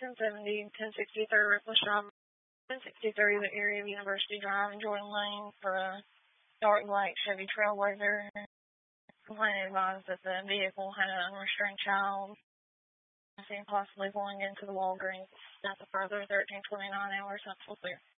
1070, 1063 Ripple Shop, 1063 the area of University Drive in Jordan Lane for a dark black Chevy Trailblazer. Complainant advised that the vehicle had an unrestrained child seen possibly going into the Walgreens. That's a further 1329 hours. That's full clear.